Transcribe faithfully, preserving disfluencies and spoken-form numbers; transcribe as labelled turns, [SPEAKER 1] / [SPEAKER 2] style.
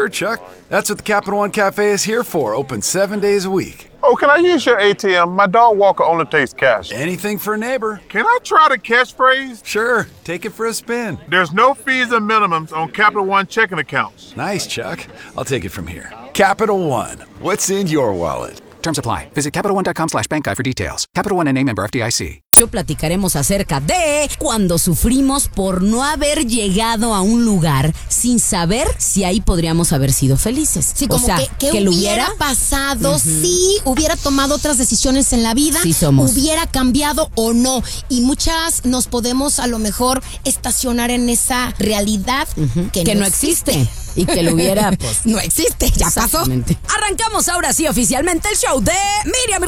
[SPEAKER 1] Sure, Chuck. That's what the Capital One Cafe is here for. Open seven days a week.
[SPEAKER 2] Oh, can I use your A T M? My dog walker only takes cash.
[SPEAKER 1] Anything for a neighbor.
[SPEAKER 2] Can I try the catchphrase?
[SPEAKER 1] Sure. Take it for a spin.
[SPEAKER 2] There's no fees and minimums on Capital One checking accounts.
[SPEAKER 1] Nice, Chuck. I'll take it from here. Capital One. What's in your wallet?
[SPEAKER 3] Terms apply. Visit CapitalOne.com slash bank guide for details. Capital One N A, member F D I C.
[SPEAKER 4] Platicaremos acerca de cuando sufrimos por no haber llegado a un lugar sin saber si ahí podríamos haber sido felices.
[SPEAKER 5] Sí,
[SPEAKER 4] o
[SPEAKER 5] como
[SPEAKER 4] sea,
[SPEAKER 5] que, que,
[SPEAKER 4] que
[SPEAKER 5] hubiera,
[SPEAKER 4] lo hubiera
[SPEAKER 5] pasado,
[SPEAKER 4] uh-huh.
[SPEAKER 5] sí, hubiera tomado otras decisiones en la vida,
[SPEAKER 4] sí somos.
[SPEAKER 5] Hubiera cambiado o no. Y muchas nos podemos a lo mejor estacionar en esa realidad
[SPEAKER 4] uh-huh.
[SPEAKER 5] que,
[SPEAKER 4] que
[SPEAKER 5] no,
[SPEAKER 4] no existe. existe. Y que lo hubiera, pues,
[SPEAKER 5] no existe, ya pasó.
[SPEAKER 4] Arrancamos ahora sí oficialmente el show de Miriam